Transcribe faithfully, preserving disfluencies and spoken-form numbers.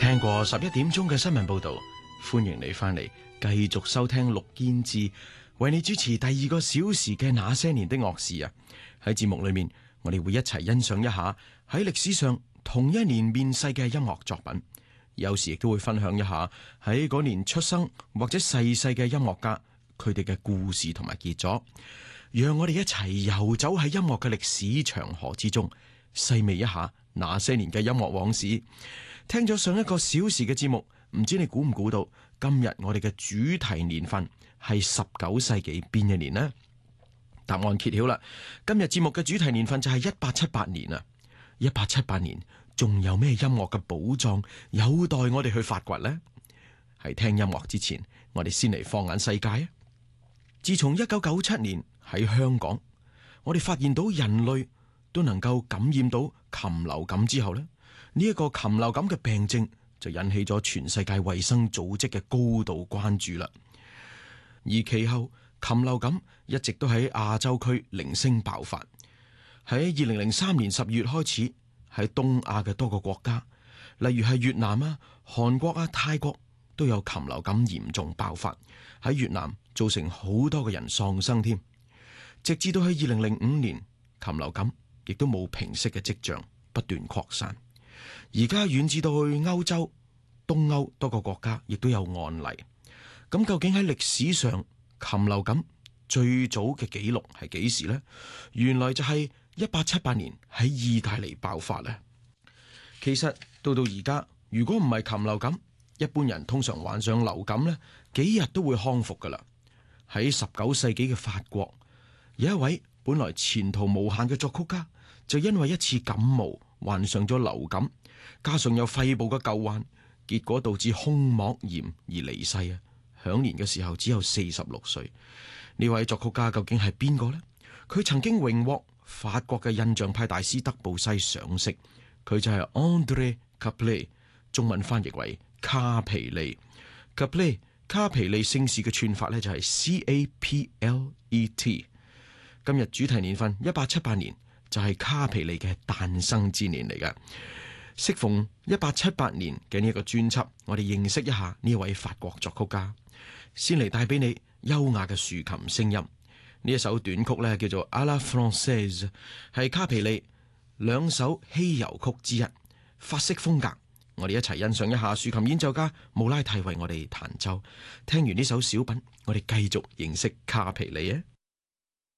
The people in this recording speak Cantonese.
聽過十一點鐘嘅新聞報道，歡迎你翻嚟繼續收聽陸建志為你主持第二個小時嘅那些年的樂事啊！喺節目裏面，我哋會一齊欣賞一下喺歷史上同一年面世嘅音樂作品，有時亦都會分享一下喺嗰年出生或者逝世嘅音樂家佢哋嘅故事同埋傑作，讓我哋一齊遊走喺音樂嘅歷史長河之中，細味一下那些年嘅音樂往事。聽咗上一個小時嘅節目，唔知你估唔估到今日我哋嘅主題年份係十九世紀邊一年呢？答案揭曉啦！今日節目嘅主題年份就係一八七八年啊！一八七八年仲有咩音樂嘅寶藏有待我哋去發掘呢？喺聽音樂之前，我哋先嚟放眼世界啊！自從一九九七年喺香港，我哋發現到人類都能夠感染到禽流感之後呢，呢一個禽流感嘅病症就引起咗全世界衛生組織嘅高度關注啦。而其後禽流感一直都喺亞洲區零星爆發，喺二零零三年十月開始喺東亞嘅多個國家，例如係越南啊、韓國啊、泰國都有禽流感嚴重爆發，喺越南造成好多嘅人喪生添。直至到喺二零零五年，禽流感亦都冇平息嘅跡象，不斷擴散。而家遠至到去歐洲、東歐多個國家，亦都有案例。咁究竟喺歷史上禽流感最早嘅記錄係幾時呢？原來就係一八七八年喺意大利爆發呢。其實到到而家，如果唔係禽流感，一般人通常患上流感呢，幾日都會康復噶啦。喺十九世紀嘅法國，有一位本來前途無限嘅作曲家，就因為一次感冒患上咗流感，加上有肺部嘅舊患，結果導致胸膜炎而離世啊！享年嘅時候只有四十六歲。呢位作曲家究竟係邊個呢？佢曾經榮獲法國嘅印象派大師德布西賞識，佢就係 André Caplet， 中文翻譯為卡皮利。Caplet 卡皮利姓氏嘅串法呢，就係 C A P L E T。今日主題年份一八七八年就係卡皮利嘅誕生之年嚟㗎。適逢一八七八年嘅呢一個專輯，我哋認識一下呢位法國作曲家。先嚟帶俾你優雅嘅豎琴聲音。呢一首短曲呢，叫做《À la Française》，係卡皮利兩首稀有曲之一，法式風格。我哋一齊欣賞一下豎琴演奏家穆拉蒂為我哋彈奏。聽完呢首小品，我哋繼續認識卡皮利啊！